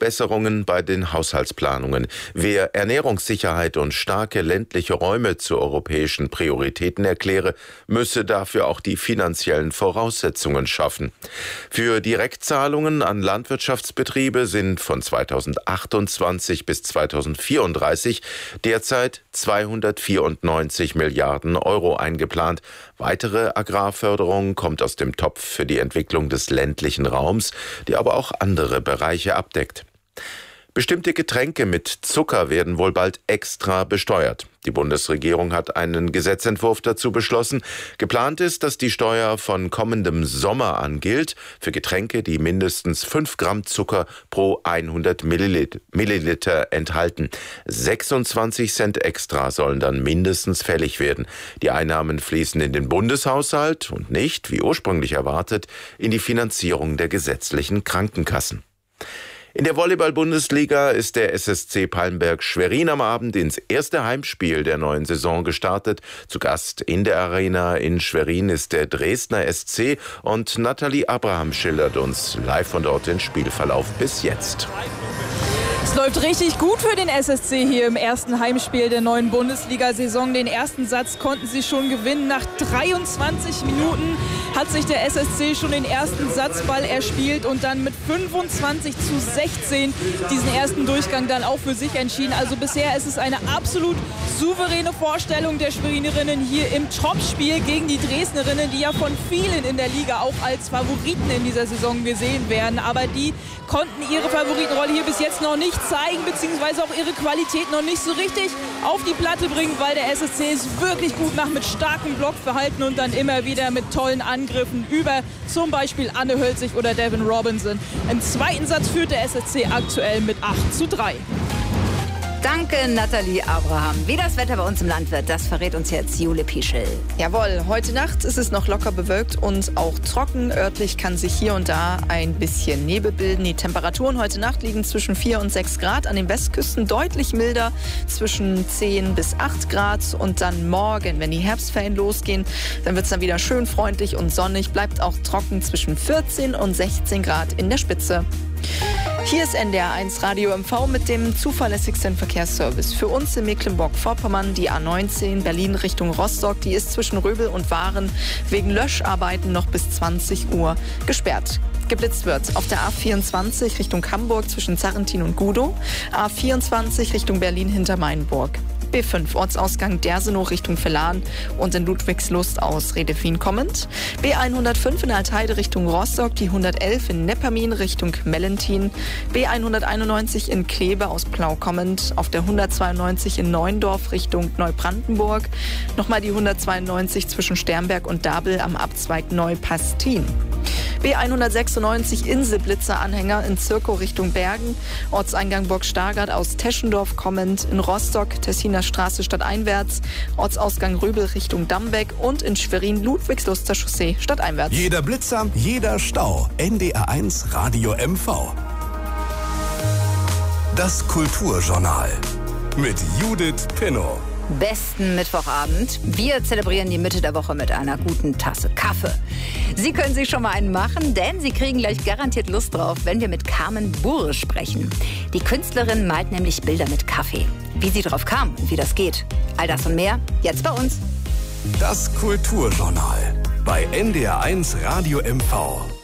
Nachbesserungen bei den Haushaltsplanungen. Wer Ernährungssicherheit und starke ländliche Räume zu europäischen Prioritäten erkläre, müsse dafür auch die finanziellen Voraussetzungen schaffen. Für Direktzahlungen an Landwirtschaftsbetriebe sind von 2028 bis 2034 derzeit 294 Milliarden Euro eingeplant. Weitere Agrarförderung kommt aus dem Topf für die Entwicklung des ländlichen Raums, die aber auch andere Bereiche abdeckt. Bestimmte Getränke mit Zucker werden wohl bald extra besteuert. Die Bundesregierung hat einen Gesetzentwurf dazu beschlossen. Geplant ist, dass die Steuer von kommendem Sommer an gilt für Getränke, die mindestens 5 Gramm Zucker pro 100 Milliliter enthalten. 26 Cent extra sollen dann mindestens fällig werden. Die Einnahmen fließen in den Bundeshaushalt und nicht, wie ursprünglich erwartet, in die Finanzierung der gesetzlichen Krankenkassen. In der Volleyball-Bundesliga ist der SSC Palmberg-Schwerin am Abend ins erste Heimspiel der neuen Saison gestartet. Zu Gast in der Arena in Schwerin ist der Dresdner SC und Nathalie Abraham schildert uns live von dort den Spielverlauf bis jetzt. Es läuft richtig gut für den SSC hier im ersten Heimspiel der neuen Bundesliga-Saison. Den ersten Satz konnten sie schon gewinnen. Nach 23 Minuten hat sich der SSC schon den ersten Satzball erspielt und dann mit 25:16 diesen ersten Durchgang dann auch für sich entschieden. Also bisher ist es eine absolut souveräne Vorstellung der Schwerinerinnen hier im Topspiel gegen die Dresdnerinnen, die ja von vielen in der Liga auch als Favoriten in dieser Saison gesehen werden. Aber die konnten ihre Favoritenrolle hier bis jetzt noch nicht zeigen, beziehungsweise auch ihre Qualität noch nicht so richtig auf die Platte bringen, weil der SSC es wirklich gut macht mit starkem Blockverhalten und dann immer wieder mit tollen Angriffen über zum Beispiel Anne Hölzig oder Devin Robinson. Im zweiten Satz führt der SSC aktuell mit 8:3. Danke, Nathalie Abraham. Wie das Wetter bei uns im Land wird, das verrät uns jetzt Jule Pieschel. Jawohl, heute Nacht ist es noch locker bewölkt und auch trocken. Örtlich kann sich hier und da ein bisschen Nebel bilden. Die Temperaturen heute Nacht liegen zwischen 4 und 6 Grad. An den Westküsten deutlich milder, zwischen 10 bis 8 Grad. Und dann morgen, wenn die Herbstferien losgehen, dann wird es dann wieder schön freundlich und sonnig. Bleibt auch trocken zwischen 14 und 16 Grad in der Spitze. Hier ist NDR1 Radio MV mit dem zuverlässigsten Verkehrsservice. Für uns in Mecklenburg-Vorpommern die A19 Berlin Richtung Rostock. Die ist zwischen Röbel und Waren wegen Löscharbeiten noch bis 20 Uhr gesperrt. Geblitzt wird auf der A24 Richtung Hamburg zwischen Sarrentin und Gudow. A24 Richtung Berlin hinter Mainburg. B5 Ortsausgang Dersenow Richtung Vellan und in Ludwigslust aus Redefin kommend. B105 in Altheide Richtung Rostock, die 111 in Neppermin Richtung Mellentin. B191 in Kleve aus Plau kommend, auf der 192 in Neuendorf Richtung Neubrandenburg. Nochmal die 192 zwischen Sternberg und Dabel am Abzweig Neupastin. B196 Inselblitzer Anhänger in Zirkow Richtung Bergen, Ortseingang Burg Stargard aus Teschendorf kommend, in Rostock Tessiner Straße stadteinwärts, Ortsausgang Röbel Richtung Dambeck und in Schwerin Ludwigsluster Chaussee stadteinwärts. Jeder Blitzer, jeder Stau. NDR1 Radio MV. Das Kulturjournal mit Judith Pinnow. Besten Mittwochabend. Wir zelebrieren die Mitte der Woche mit einer guten Tasse Kaffee. Sie können sich schon mal einen machen, denn Sie kriegen gleich garantiert Lust drauf, wenn wir mit Carmen Bure sprechen. Die Künstlerin malt nämlich Bilder mit Kaffee. Wie sie drauf kam und wie das geht. All das und mehr jetzt bei uns. Das Kulturjournal bei NDR1 Radio MV.